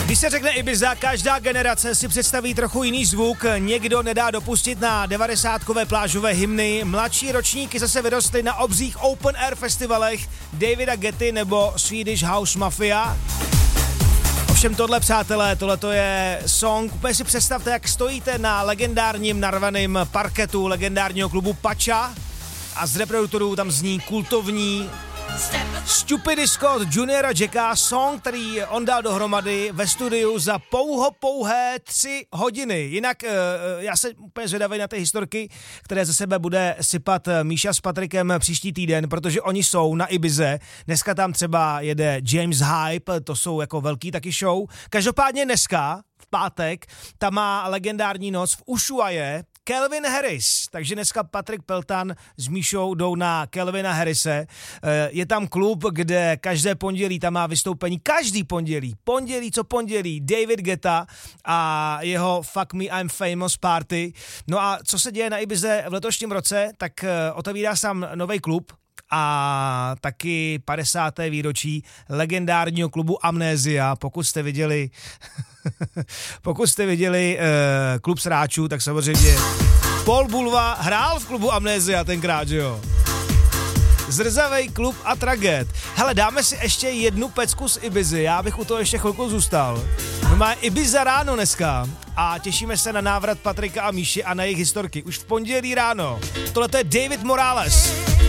Když se řekne Ibiza, každá generace si představí trochu jiný zvuk, někdo nedá dopustit na 90kové plážové hymny, mladší ročníky zase vyrostly na obřích open air festivalech Davida Getty nebo Swedish House Mafia. Ovšem tohle, přátelé, tohleto je song, úplně si představte, jak stojíte na legendárním narvaném parketu legendárního klubu Pacha a z reproduktorů tam zní kultovní Stupidisco od Juniora Jacka, song, který on dal dohromady ve studiu za pouhé 3 hodiny. Jinak já se úplně zvědavý na ty historky, které ze sebe bude sypat Míša s Patrikem příští týden, protože oni jsou na Ibize. Dneska tam třeba jede James Hype, to jsou jako velký taky show. Každopádně dneska, v pátek, tam má legendární noc v Ushuaie Calvin Harris, takže dneska Patrik Peltan s Míšou jdou na Calvina Harrise. Je tam klub, kde každé pondělí tam má vystoupení, každý pondělí David Guetta a jeho Fuck Me I'm Famous party. No a co se děje na Ibize v letošním roce, tak otevírá se tam nový klub a taky 50. výročí legendárního klubu Amnézia. Pokud jste viděli klub sráčů, tak samozřejmě Paul Bulva hrál v klubu Amnézia tenkrát, že jo? Zrzavej klub a tragéd. Hele, dáme si ještě jednu pecku z Ibizy, já bych u toho ještě chvilku zůstal. Má Ibiza ráno dneska a těšíme se na návrat Patrika a Míši a na jejich historky. Už v pondělí ráno. Tohle je David Morales.